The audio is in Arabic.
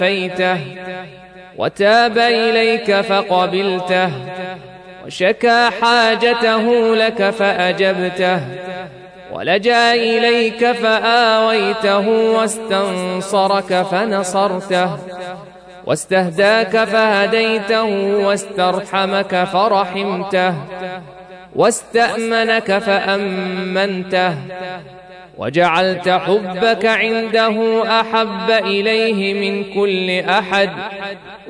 عافيته وتاب إليك فقبلته وشكى حاجته لك فأجبته ولجأ إليك فآويته واستنصرك فنصرته واستهداك فهديته واسترحمك فرحمته واستأمنك فأمنته وجعلت حبك عنده أحب إليه من كل أحد